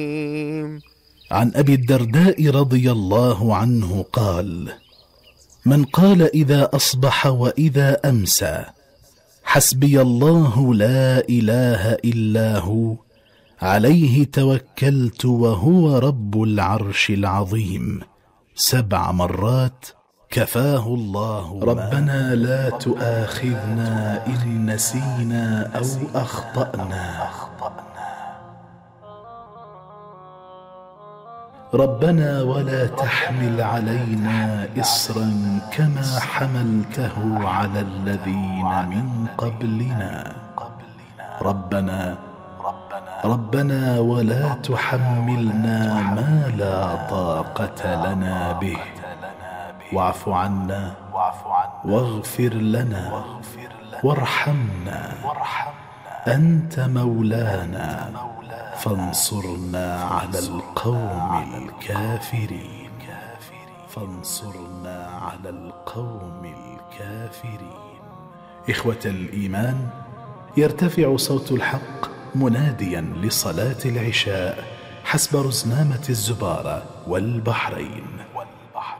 عن أبي الدرداء رضي الله عنه قال: من قال إذا أصبح وإذا أمسى حسبي الله لا إله إلا هو عليه توكلت وهو رب العرش العظيم 7 مرات كفاه الله. ربنا لا تؤاخذنا إن نسينا أو أخطأنا. ربنا ولا تحمل علينا إصرا كما حملته على الذين من قبلنا. ربنا ولا تحملنا ما لا طاقة لنا به واعف عنا واغفر لنا وارحمنا أنت مولانا فانصرنا على القوم الكافرين. إخوة الإيمان، يرتفع صوت الحق مناديا لصلاة العشاء حسب رزنامة الزبارة والبحرين.